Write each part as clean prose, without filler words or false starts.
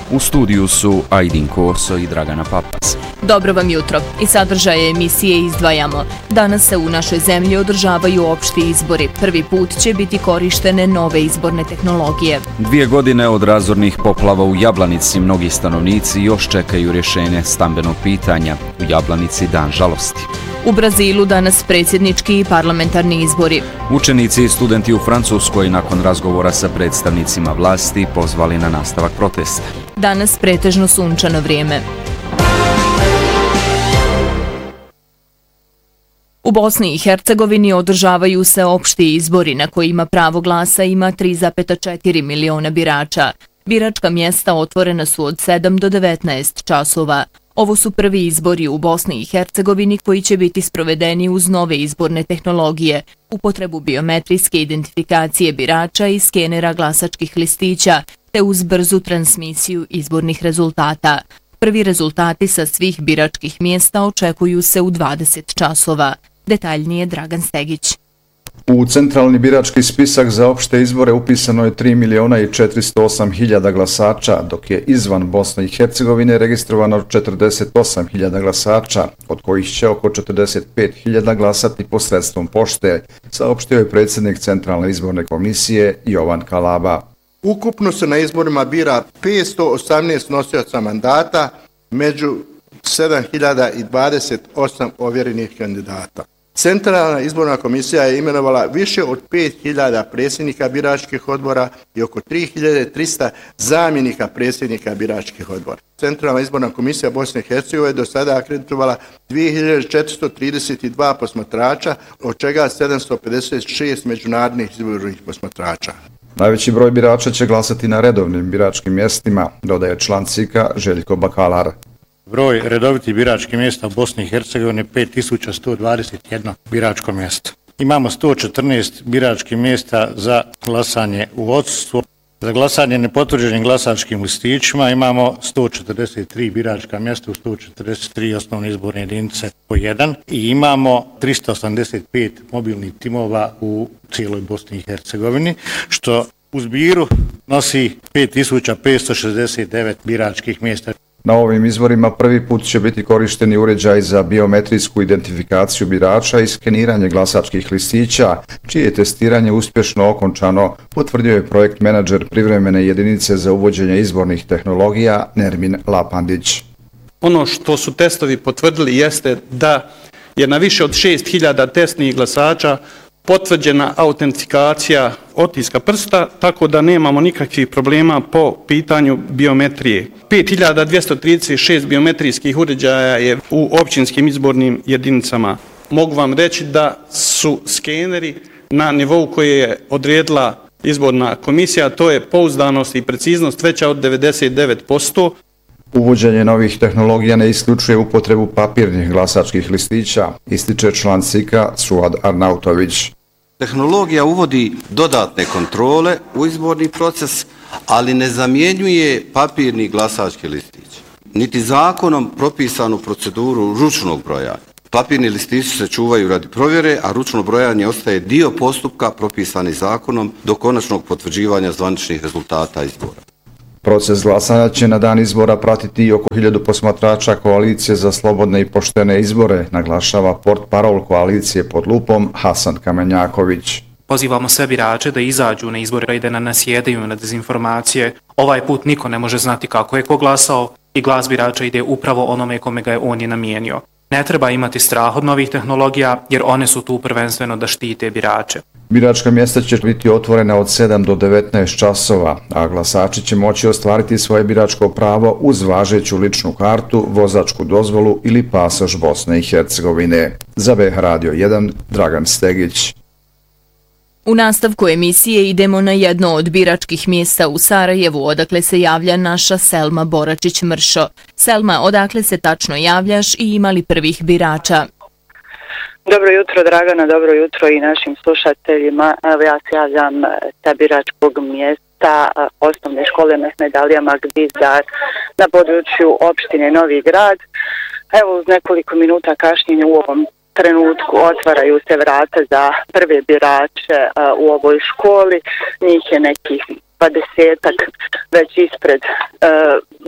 U studiju su Ajdin Korso i Dragana Papas. Dobro vam jutro. Iz sadržaja emisije izdvajamo. Danas se u našoj zemlji održavaju opšti izbori. Prvi put će biti korištene nove izborne tehnologije. 2 godine od razornih poplava u Jablanici mnogi stanovnici još čekaju rješenje stambenog pitanja. U Jablanici dan žalosti. U Brazilu danas predsjednički i parlamentarni izbori. Učenici i studenti u Francuskoj nakon razgovora sa predstavnicima vlasti pozvali na nastavak protesta. Danas pretežno sunčano vrijeme. U Bosni i Hercegovini održavaju se opšti izbori na kojima pravo glasa ima 3,4 miliona birača. Biračka mjesta otvorena su od 7 do 19 časova. Ovo su prvi izbori u Bosni i Hercegovini koji će biti sprovedeni uz nove izborne tehnologije, upotrebu biometrijske identifikacije birača i skenera glasačkih listića, te uz brzu transmisiju izbornih rezultata. Prvi rezultati sa svih biračkih mjesta očekuju se u 20 časova. Detaljnije Dragan Stegić. U centralni birački spisak za opšte izbore upisano je 3.408.000 glasača, dok je izvan Bosne i Hercegovine registrovano 48.000 glasača, od kojih će oko 45.000 glasati posredstvom pošte, saopštio je predsjednik Centralne izborne komisije Jovan Kalaba. Ukupno se na izborima bira 518 nosioca mandata među 7.028 ovjerenih kandidata. Centralna izborna komisija je imenovala više od 5.000 predsjednika biračkih odbora i oko 3.300 zamjenika predsjednika biračkih odbora. Centralna izborna komisija Bosne i Hercegovine do sada akreditovala 2.432 posmatrača, od čega 756 međunarodnih izbornih posmatrača. Najveći broj birača će glasati na redovnim biračkim mjestima, dodaje član CIK-a Željko Bakalar. Broj redovitih biračkih mjesta u Bosni i Hercegovini je 5.121 biračko mjesto. Imamo 114 biračkih mjesta za glasanje u odsustvu. Za glasanje nepotvrđenim glasačkim listićima imamo 143 biračka mjesta u 143 osnovne izborne jedinice po jedan i imamo 385 mobilnih timova u cijeloj Bosni i Hercegovini, što u zbiru nosi 5.569 biračkih mjesta. Na ovim izborima prvi put će biti korišteni uređaj za biometrijsku identifikaciju birača i skeniranje glasačkih listića, čije je testiranje uspješno okončano, potvrdio je projekt menadžer privremene jedinice za uvođenje izbornih tehnologija Nermin Lapandić. Ono što su testovi potvrdili jeste da je na više od 6.000 testnih glasača potvrđena autentifikacija otiska prsta, tako da nemamo nikakvih problema po pitanju biometrije. 5.236 biometrijskih uređaja je u općinskim izbornim jedinicama. Mogu vam reći da su skeneri na nivou koje je odredila izborna komisija, to je pouzdanost i preciznost veća od 99%. Uvođenje novih tehnologija ne isključuje upotrebu papirnih glasačkih listića, ističe član CIK-a Suad Arnautović. Tehnologija uvodi dodatne kontrole u izborni proces, ali ne zamjenjuje papirni glasački listić, niti zakonom propisanu proceduru ručnog brojanja. Papirni listići se čuvaju radi provjere, a ručno brojanje ostaje dio postupka propisani zakonom do konačnog potvrđivanja zvaničnih rezultata izbora. Proces glasanja će na dan izbora pratiti oko 1000 posmatrača Koalicije za slobodne i poštene izbore, naglašava portparol Koalicije pod lupom Hasan Kamenjaković. Pozivamo sve birače da izađu na izbore i da ne nasjedaju na dezinformacije. Ovaj put niko ne može znati kako je ko glasao i glas birača ide upravo onome kome ga je on i namijenio. Ne treba imati strah od novih tehnologija jer one su tu prvenstveno da štite birače. Biračka mjesta će biti otvorena od 7 do 19 časova, a glasači će moći ostvariti svoje biračko pravo uz važeću ličnu kartu, vozačku dozvolu ili pasoš Bosne i Hercegovine. Za BH Radio 1, Dragan Stegić. U nastavku emisije idemo na jedno od biračkih mjesta u Sarajevu, odakle se javlja naša Selma Boračić-Mršo. Selma, odakle se tačno javljaš i ima li prvih birača? Dobro jutro Dragana, dobro jutro i našim slušateljima. Evo ja se javljam sa biračkog mjesta osnovne škole na Smedalijama Gvizdar na području opštine Novi Grad. Evo uz nekoliko minuta kašnjenja u ovom trenutku otvaraju se vrata za prve birače u ovoj školi. Njih je nekih 20-ak već ispred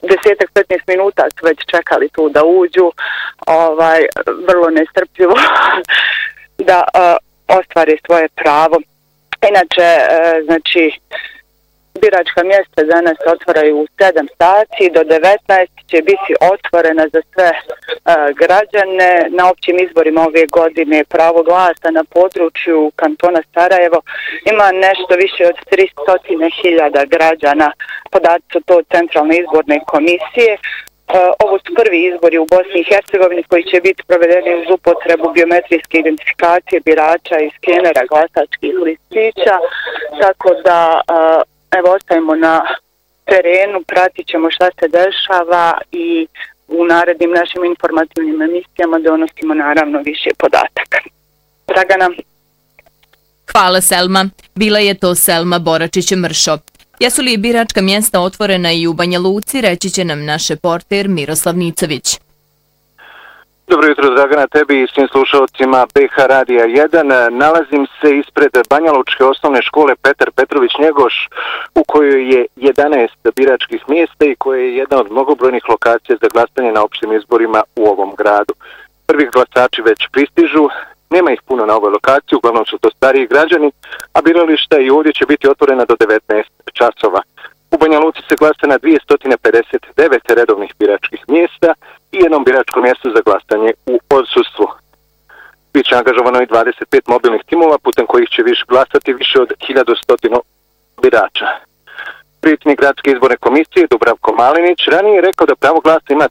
10-15 minuta su već čekali tu da uđu, vrlo nestrpljivo da ostvari svoje pravo. Inače, znači, biračka mjesta danas otvaraju u 7 sati, do 19 će biti otvorena za sve građane. Na općim izborima ove godine pravo glasa na području kantona Sarajevo ima nešto više od 300.000 građana. Podaci su to od Centralne izborne komisije. Ovo su prvi izbori u Bosni i Hercegovini koji će biti provedeni uz upotrebu biometrijske identifikacije birača i skenera glasačkih listića, tako da ostajemo na terenu, pratit ćemo šta se dešava i u narednim našim informativnim emisijama donosimo naravno više podataka. Dragana. Hvala Selma. Bila je to Selma Boračić-Mršo. Jesu li biračka mjesta otvorena i u Banja Luci, reći će nam naš reporter Miroslav Nicović. Dobro jutro, Dragana, tebi i svim slušalcima BH Radija 1. Nalazim se ispred Banjalučke osnovne škole Petar Petrović Njegoš, u kojoj je 11 biračkih mjesta i koja je jedna od mnogobrojnih lokacija za glasanje na opštim izborima u ovom gradu. Prvi glasači već pristižu, nema ih puno na ovoj lokaciji, uglavnom su to stariji građani, a birališta i ovdje će biti otvorena do 19 časova. U Banja Luci se glasa na 259 redovnih biračkih mjesta i jednom biračkom mjestu za glasanje u odsustvu. Biće angažovano i 25 mobilnih timova putem kojih će glasati više od 1100 birača. Predsjednik Gradske izborne komisije Dubravko Malinić ranije je rekao da pravo glasa ima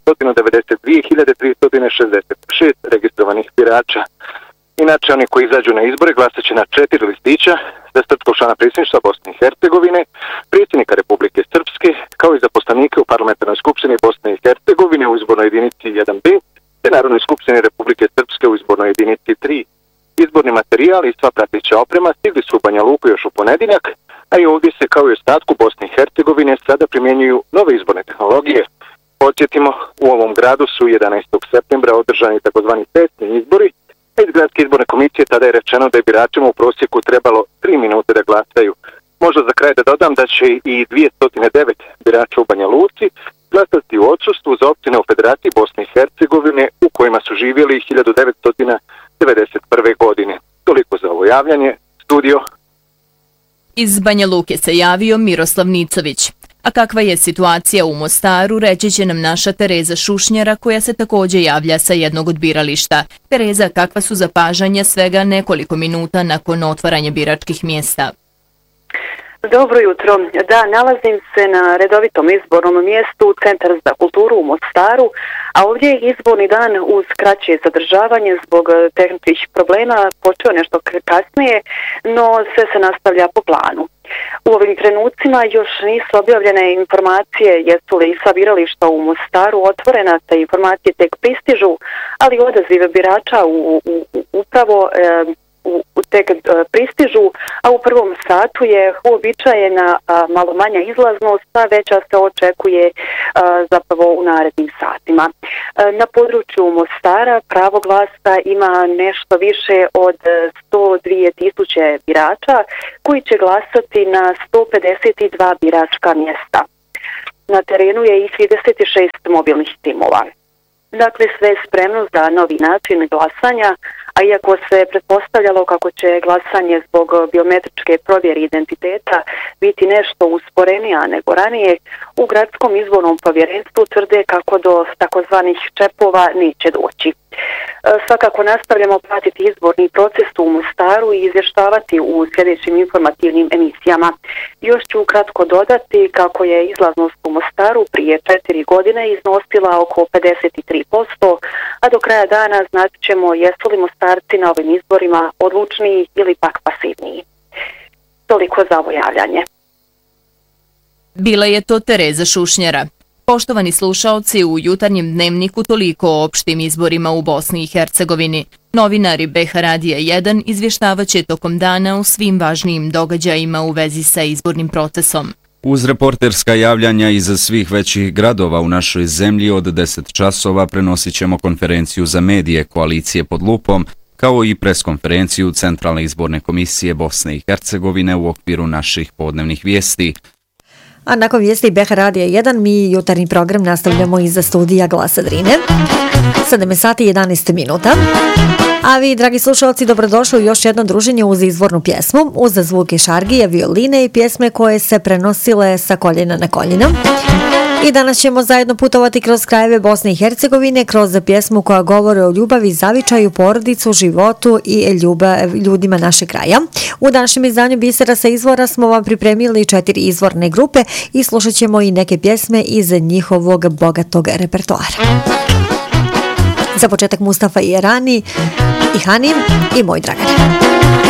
192.366 registrovanih birača. Inače, oni koji izađu na izbore glasat će na 4 listića za srpskog člana predsjedništva Bosne i Hercegovine, predsjednika Republike Srpske, kao i zaposlenike u Parlamentarnoj skupštini Bosne i Hercegovine u izbornoj jedinici 1B, te Narodnoj skupštini Republike Srpske u izbornoj jedinici 3. Izborni materijal i sva prateća oprema stigli su u Banja Luku još u ponedjeljak, a i ovdje se kao i ostatku Bosne i Hercegovine sada primjenjuju nove izborne tehnologije. Podsjetimo, u ovom gradu su 11. septembra održani takozvani testni izbori. Iz Gradske izborne komisije tada je rečeno da je biračima u prosjeku trebalo 3 minute da glasaju. Možda za kraj da dodam da će i 209 birača u Banja Luci glasati u odsustvu za općine u Federaciji Bosne i Hercegovine u kojima su živjeli 1991. godine. Toliko za ovo javljanje. Studio. Iz Banja Luke se javio Miroslav Nicović. A kakva je situacija u Mostaru, reći će nam naša Tereza Šušnjara, koja se također javlja sa jednog od birališta. Tereza, kakva su zapažanja svega nekoliko minuta nakon otvaranja biračkih mjesta? Dobro jutro. Da, nalazim se na redovitom izbornom mjestu Centar za kulturu u Mostaru, a ovdje je izborni dan uz kraće zadržavanje zbog tehničkih problema počeo nešto kasnije, no sve se nastavlja po planu. U ovim trenucima još nisu objavljene informacije jesu li sva birališta u Mostaru otvorena, te informacije tek pristižu, ali odazive birača upravo tek pristižu, a u prvom satu je uobičajena malo manja izlaznost, a veća se očekuje zapravo u narednim satima. Na području Mostara pravo glasa ima nešto više od 102.000 birača koji će glasati na 152 biračka mjesta. Na terenu je i 36 mobilnih timova. Dakle, sve je spremno za novi način glasanja, a iako se pretpostavljalo kako će glasanje zbog biometričke provjere identiteta biti nešto usporenija nego ranije, u Gradskom izbornom povjerenstvu tvrde kako do takozvanih čepova neće doći. Svakako nastavljamo pratiti izborni proces u Mostaru i izvještavati u sljedećim informativnim emisijama. Još ću kratko dodati kako je izlaznost u Mostaru prije 4 godine iznosila oko 53%, a do kraja dana znat ćemo jesu li Mostarci na ovim izborima odlučniji ili pak pasivniji. Toliko za ovo javljanje. Bila je to Tereza Šušnjara. Poštovani slušaoci, u jutarnjem dnevniku toliko o opštim izborima u Bosni i Hercegovini. Novinari BH Radija 1 izvještavaće tokom dana o svim važnijim događajima u vezi sa izbornim procesom. Uz reporterska javljanja iz svih većih gradova u našoj zemlji od 10 časova prenosit ćemo konferenciju za medije Koalicije pod lupom, kao i preskonferenciju Centralne izborne komisije Bosne i Hercegovine u okviru naših podnevnih vijesti. a nakon vijesti BH Radija 1 mi jutarnji program nastavljamo iza studija Glasa Drine. 7 sati 11 minuta. A vi, dragi slušalci, dobrodošli u još jedno druženje uz izvornu pjesmu, uz zvuke šargije, violine i pjesme koje se prenosile sa koljena na koljena. I danas ćemo zajedno putovati kroz krajeve Bosne i Hercegovine, kroz pjesmu koja govori o ljubavi, zavičaju, porodicu, životu i ljudima naše kraja. U današnjem izdanju Bisera sa izvora smo vam pripremili 4 izvorne grupe i slušat ćemo i neke pjesme iz njihovog bogatog repertoara. Za početak Mustafa i Erani i Hanim i Moj Dragane.